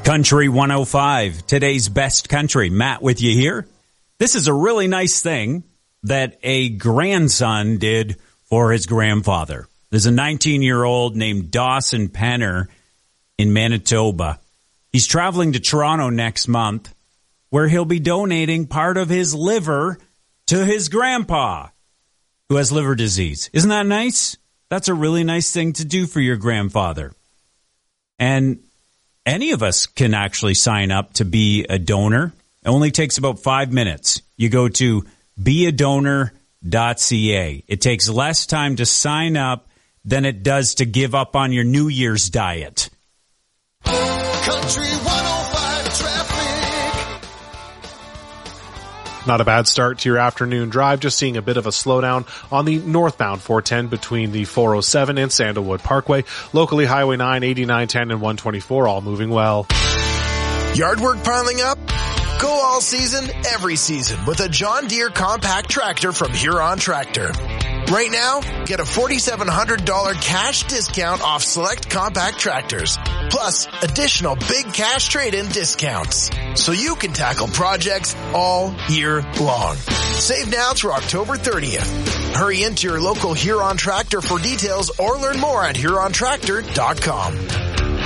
Country 105, today's best country. Matt with you here. This is a really nice thing that a grandson did for his grandfather. There's a 19-year-old named Dawson Penner in Manitoba. He's traveling to Toronto next month, where he'll be donating part of his liver to his grandpa, who has liver disease. Isn't that nice? That's a really nice thing to do for your grandfather. And any of us can actually sign up to be a donor. It only takes about 5 minutes. You go to beadonor.ca. It takes less time to sign up than it does to give up on your New Year's diet. Country 105 traffic. Not a bad start to your afternoon drive, just seeing a bit of a slowdown on the northbound 410 between the 407 and Sandalwood Parkway. Locally, Highway 9, 89, 10, and 124 all moving well. Yard work piling up? Go all season, every season with a John Deere compact tractor from Huron Tractor. Right now, get a $4,700 cash discount off select compact tractors, plus additional big cash trade-in discounts, so you can tackle projects all year long. Save now through October 30th. Hurry into your local Huron Tractor for details or learn more at HuronTractor.com.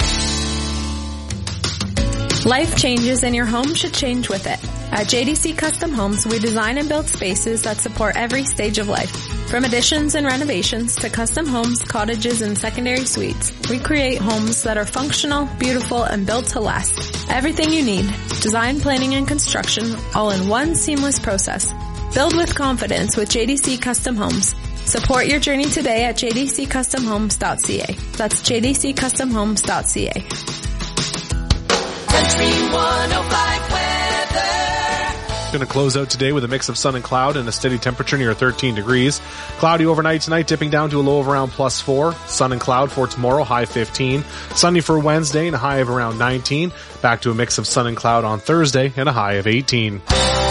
Life changes and your home should change with it. At JDC Custom Homes, we design and build spaces that support every stage of life. From additions and renovations to custom homes, cottages, and secondary suites, we create homes that are functional, beautiful, and built to last. Everything you need, design, planning, and construction, all in one seamless process. Build with confidence with JDC Custom Homes. Support your journey today at jdccustomhomes.ca. That's jdccustomhomes.ca. Country 105 weather. Going to close out today with a mix of sun and cloud and a steady temperature near 13 degrees. Cloudy overnight tonight, dipping down to a low of around +4. Sun and cloud for tomorrow, high 15. Sunny for Wednesday and a high of around 19. Back to a mix of sun and cloud on Thursday and a high of 18.